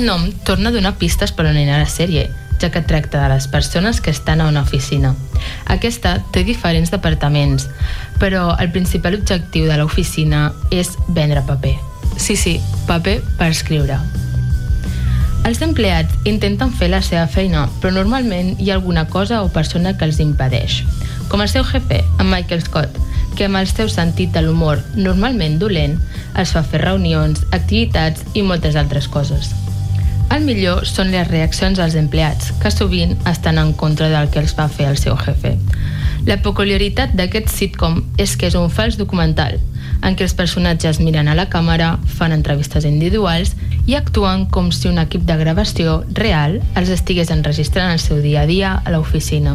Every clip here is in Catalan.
El nom torna a donar pistes per on anirà la sèrie, ja que tracta de les persones que estan a una oficina. Aquesta té diferents departaments, però el principal objectiu de l'oficina és vendre paper. Sí, paper per escriure. Els empleats intenten fer la seva feina, però normalment hi ha alguna cosa o persona que els impedeix. Com el seu jefe, en Michael Scott, que amb el seu sentit de l'humor normalment dolent els fa fer reunions, activitats i moltes altres coses. El millor són les reaccions dels empleats, que sovint estan en contra del que els va fer el seu jefe. La peculiaritat d'aquest sitcom és que és un fals documental, en què els personatges miren a la càmera, fan entrevistes individuals i actuen com si un equip de gravació real els estigués enregistrant el seu dia a dia a l'oficina.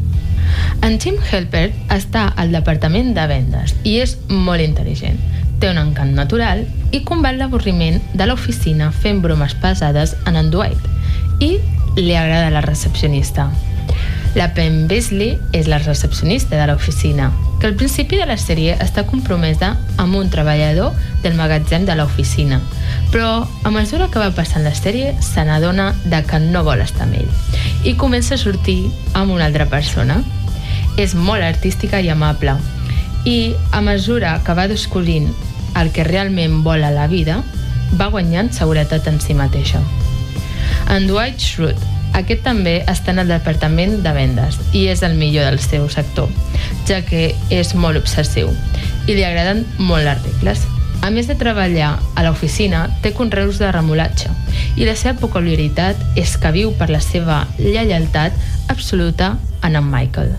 En Jim Halpert està al departament de vendes i és molt intel·ligent. Té un encant natural i combat l'avorriment de l'oficina fent bromes pesades en Dwight i li agrada la recepcionista. La Pam Beesly és la recepcionista de l'oficina, que al principi de la sèrie està compromesa amb un treballador del magatzem de l'oficina, però a mesura que va passant la sèrie se n'adona que no vol estar amb ell i comença a sortir amb una altra persona. És molt artística i amable i a mesura que va descobrint el que realment vol a la vida, va guanyant seguretat en si mateixa. En Dwight Schrute, aquest també està en el departament de vendes i és el millor del seu sector, ja que és molt obsessiu i li agraden molt les regles. A més de treballar a l'oficina, té conreus de remolatge i la seva peculiaritat és que viu per la seva lleialtat absoluta en Michael.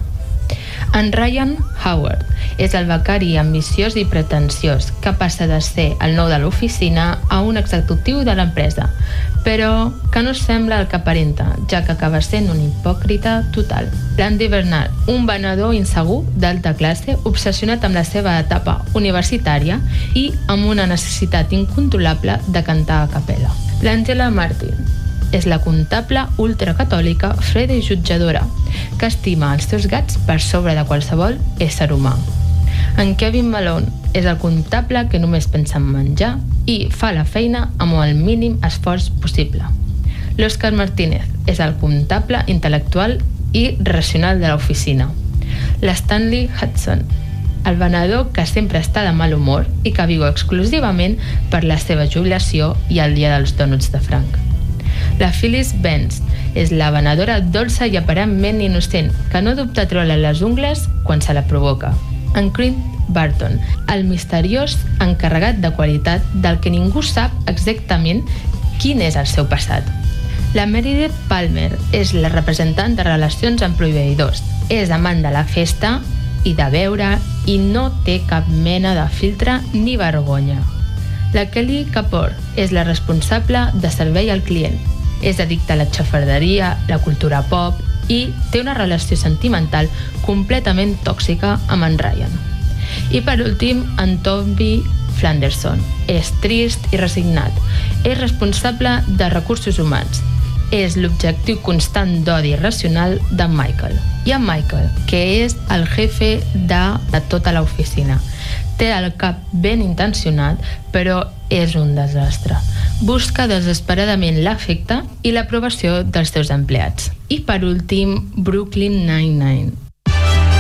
En Ryan Howard és el becari ambiciós i pretensiós que passa de ser el nou de l'oficina a un executiu de l'empresa, però que no sembla el que aparenta, ja que acaba sent un hipòcrita total. L'Andy Bernard, un venedor insegur d'alta classe, obsessionat amb la seva etapa universitària i amb una necessitat incontrolable de cantar a capella. L'Angela Martin és la comptable ultracatòlica, freda i jutjadora, que estima els seus gats per sobre de qualsevol ésser humà. En Kevin Malone és el comptable que només pensa en menjar i fa la feina amb el mínim esforç possible. L'Oscar Martínez és el comptable intel·lectual i racional de l'oficina. L'Stanley Hudson, el venedor que sempre està de mal humor i que viu exclusivament per la seva jubilació i el dia dels dònuts de franc. La Phyllis Benz és la venedora dolça i aparentment innocent, que no dubta treure les ungles quan se la provoca. En Clint Barton, el misteriós encarregat de qualitat del que ningú sap exactament quin és el seu passat. La Meredith Palmer és la representant de relacions amb proveïdors. És amant de la festa i de beure i no té cap mena de filtre ni vergonya. La Kelly Kapoor és la responsable de servei al client. És addicta a la xafarderia, la cultura pop i té una relació sentimental completament tòxica amb en Ryan. I per últim, en Toby Flanderson. És trist i resignat. És responsable de recursos humans. És l'objectiu constant d'odi irracional d'en Michael. I en Michael, que és el jefe de tota l'oficina. Té el cap ben intencionat, però és un desastre. Busca desesperadament l'afecte i l'aprovació dels seus empleats. I per últim, Brooklyn Nine-Nine.